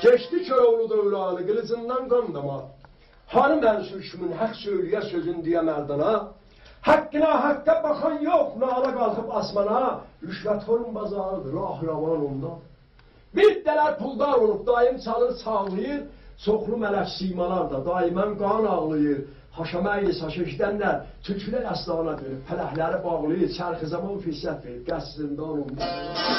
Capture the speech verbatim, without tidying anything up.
Geçdi Köroğlu dövranı, qılıcından qan dama. Hanı mənsur kimin haqq söyləyə sözün deyə mərdana. Haqqına haqqa baxan yox, nala qalxıb asmana. Rüşvətxorun bazarıdır, ah ravan onda. Bir dələr puldar olub, daim çalır, çağlayır. Çoxlu mələk simalar da daimən qan ağlayır. Haşaməyli saşa işdənlər, tülkülər əslana dönüb, pələhləri bağlayır, çərxi zaman fürsət verib, qəs zindan olmuş.